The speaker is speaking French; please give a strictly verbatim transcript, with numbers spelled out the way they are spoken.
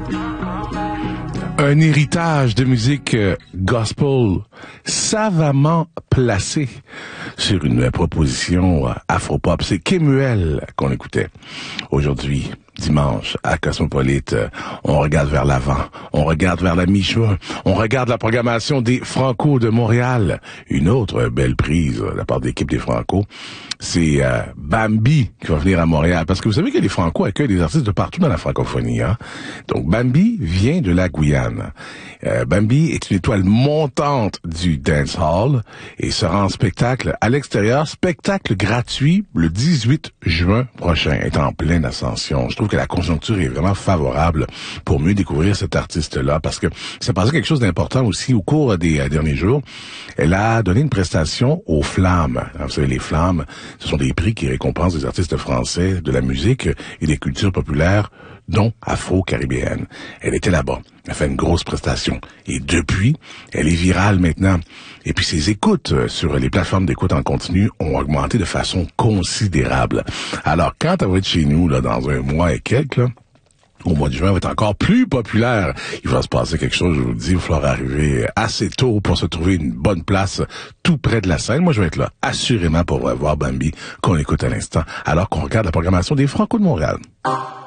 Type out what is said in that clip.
Un héritage de musique gospel savamment placé sur une proposition afro-pop. C'est Kemuel qu'on écoutait aujourd'hui. Dimanche, à Cosmopolite, on regarde vers l'avant, on regarde vers la mi-juin, on regarde la programmation des Franco de Montréal. Une autre belle prise de la part de l'équipe des Franco, c'est euh, Bambi qui va venir à Montréal. Parce que vous savez que les Franco accueillent des artistes de partout dans la francophonie. Hein? Donc Bambi vient de la Guyane. Euh, Bambi est une étoile montante du dancehall et sera en spectacle à l'extérieur, spectacle gratuit le dix-huit juin prochain, est en pleine ascension. Je trouve que la conjoncture est vraiment favorable pour mieux découvrir cet artiste-là, parce que ça passait quelque chose d'important aussi au cours des euh, derniers jours. Elle a donné une prestation aux Flammes. Vous savez, les Flammes, ce sont des prix qui récompensent des artistes français de la musique et des cultures populaires, dont afro-caribéennes. Elle était là-bas. Elle a fait une grosse prestation. Et depuis, elle est virale maintenant. Et puis ses écoutes sur les plateformes d'écoute en continu ont augmenté de façon considérable. Alors, quand elle va être chez nous, là, dans un mois et quelques, là, au mois de juin, elle va être encore plus populaire. Il va se passer quelque chose, je vous le dis, il va falloir arriver assez tôt pour se trouver une bonne place tout près de la scène. Moi, je vais être là, assurément, pour voir Bambi, qu'on écoute à l'instant, alors qu'on regarde la programmation des Franco de Montréal.